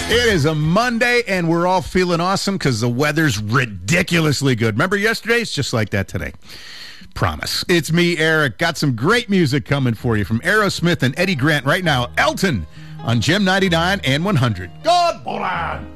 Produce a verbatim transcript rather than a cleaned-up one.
It is a Monday, and we're all feeling awesome because the weather's ridiculously good. Remember yesterday? It's just like that today. Promise. It's me, Eric. Got some great music coming for you from Aerosmith and Eddie Grant right now. Elton on Gem ninety-nine and one hundred. Good morning.